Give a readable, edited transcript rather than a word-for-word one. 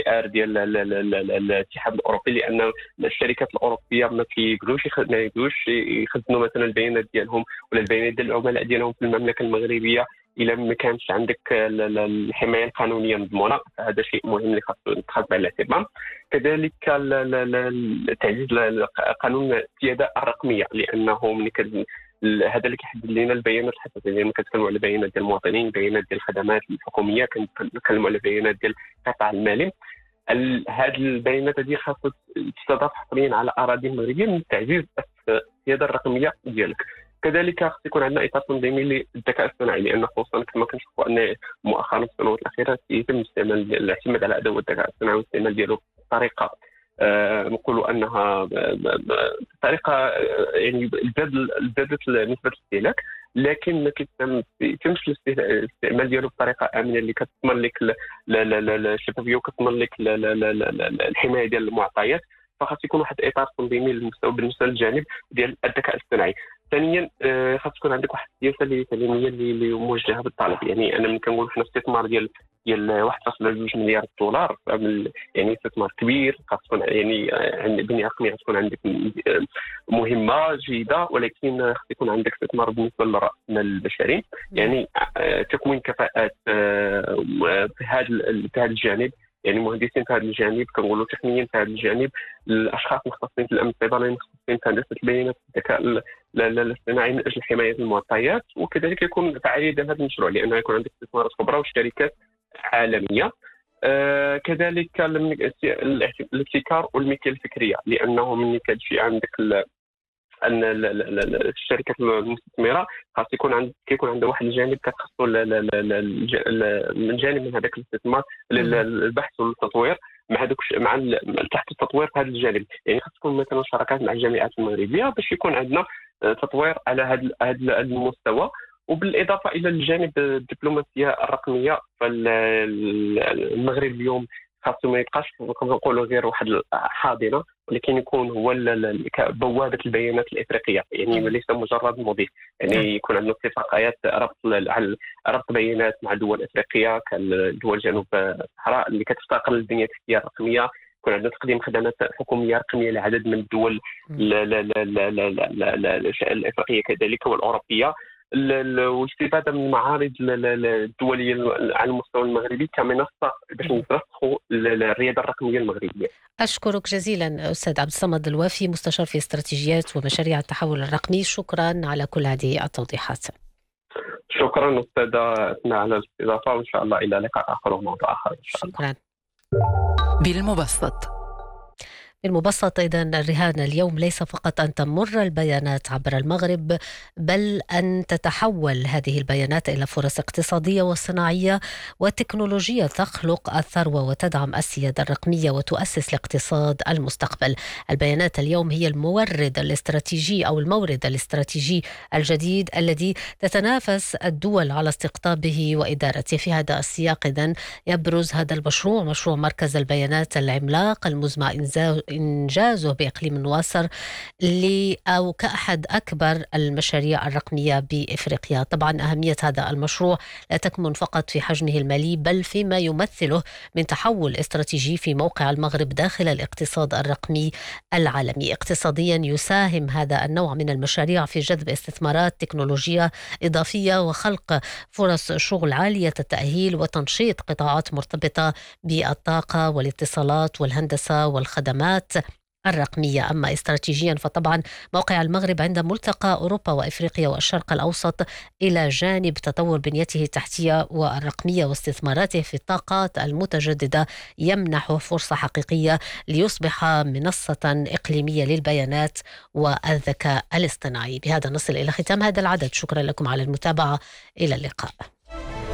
PR ديال الاتحاد الاوروبي، لان الشركات الاوروبيه ما يقدروش يخزنوا مثلا البيانات ديالهم ولا البيانات ديال العملاء ديالهم في المملكه المغربيه الا ما كانش عندك الحمايه القانونيه مضمونه. هذا شيء مهم اللي خاص يتخذ بعين الاعتبار. كذلك تعزيز قانون السياده الرقميه، لانه هذا اللي كيحدد لنا البيانات الحساسيه. لما كنتكلموا على بيانات ديال المواطنين، بيانات ديال الخدمات الحكوميه، كنتكلموا على بيانات ديال القطاع المالي. هذه البيانات هذه خاصها تستضاف حصريا على اراضي مغربيه من تعزيز السياده الرقميه ديالك. كذلك خص يكون عندنا اطار تنظيمي للذكاء الاصطناعي، لان خصوصا كما كنشوفوا ان مؤخرا في السنوات الاخيره يتم الاعتماد على ادوات الذكاء الاصطناعي والاستعمال ديالو بطريقه نقولوا انها طريقه يعني زادت نسبه الاستهلاك، لكن ما كيتمش الاستعمال ديالو بطريقه امنه اللي كتضمن لك الشفافيه وكتضمن لك الحمايه ديال المعطيات. فخاص يكون واحد الاطار تنظيمي بالنسبه للجانب ديال الذكاء الاصطناعي. ثانيا خاص تكون عندك واحد السياسه تعليميه اللي موجهه بالطلب. يعني انا ملي كنقول حنا استثمار ديال 1.2 مليار دولار، يعني استثمار كبير. خاص تكون يعني عندك بنيه رقميه، تكون عندك مهمه جيده، ولكن خاص يكون عندك استثمار بالنسبه للراس المال البشري، يعني تكوين كفاءات في هذا الجانب، يعني مهندسين في هذا الجانب، كنقولوا تقنيين في هذا الجانب، الاشخاص المختصين في الامن السيبراني، المختصين في هندسه البيانات، الذكاء الاصطناعي من اجل حمايه المعطيات. وكذلك يكون فعاليه هذا المشروع، لانه يكون عندك استثمارات كبرى وشركات عالميه. كذلك الابتكار والملكيه الفكريه، لانه من كتجي عندك ان الشركات المستثمره خاص كيكون عندها واحد الجانب كتخصو من جانب من هذاك الاستثمار البحث والتطوير مع تحت التطوير في هذا الجانب. يعني خاص تكون مثلا شراكات مع الجامعات المغربيه باش يكون عندنا تطوير على هذا المستوى. وبالاضافه الى الجانب الدبلوماسيه الرقميه، فالمغرب اليوم خاصو ما يبقاش كما نقولوا غير واحد حاضنه، ولكن يكون هو بوابه البيانات الافريقيه، يعني ليس مجرد مضيف. يعني يكون عندنا اتفاقيات ربط بيانات مع دول افريقيه كدول جنوب الصحراء اللي كتفتقر للبنيه التحتيه الرقميه. يكون عندنا تقديم خدمات حكوميه رقميه لعدد من الدول الافريقيه كذلك والاوروبيه، والاستفاده من المعارض الدوليه على المستوى المغربي كمنصه باش نرسخوا الرياده الرقميه المغربيه. اشكرك جزيلا استاذ عبد الصمد الوافي، مستشار في استراتيجيات ومشاريع التحول الرقمي. شكرا على كل هذه التوضيحات. شكرا استاذه أثناء على الاستضافه، وان شاء الله الى لقاء اخر وموضوع اخر ان شاء الله. شكرا. بالمبسط إذا الرهان اليوم ليس فقط أن تمر البيانات عبر المغرب، بل أن تتحول هذه البيانات إلى فرص اقتصادية وصناعية وتكنولوجية تخلق الثروة وتدعم السيادة الرقمية وتؤسس الاقتصاد المستقبل. البيانات اليوم هي المورد الاستراتيجي أو المورد الاستراتيجي الجديد الذي تتنافس الدول على استقطابه وإدارته. في هذا السياق إذن يبرز هذا المشروع، مشروع مركز البيانات العملاق المزمع إنجازه بإقليم النواصر أو كأحد أكبر المشاريع الرقمية بإفريقيا. طبعا أهمية هذا المشروع لا تكمن فقط في حجمه المالي، بل فيما يمثله من تحول استراتيجي في موقع المغرب داخل الاقتصاد الرقمي العالمي. اقتصاديا يساهم هذا النوع من المشاريع في جذب استثمارات تكنولوجية إضافية وخلق فرص شغل عالية التأهيل وتنشيط قطاعات مرتبطة بالطاقة والاتصالات والهندسة والخدمات الرقمية. أما استراتيجيا فطبعا موقع المغرب عند ملتقى أوروبا وإفريقيا والشرق الأوسط إلى جانب تطور بنيته التحتية والرقمية واستثماراته في الطاقات المتجددة يمنحه فرصة حقيقية ليصبح منصة إقليمية للبيانات والذكاء الاصطناعي. بهذا نصل إلى ختام هذا العدد. شكرا لكم على المتابعة، إلى اللقاء.